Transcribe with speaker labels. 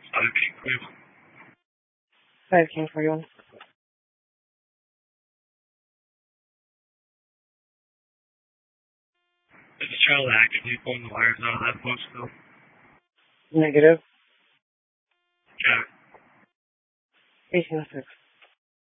Speaker 1: 5 King 41.
Speaker 2: There's a child actively pulling the wires out of that post still.
Speaker 1: Negative.
Speaker 2: Got it.
Speaker 1: 1806.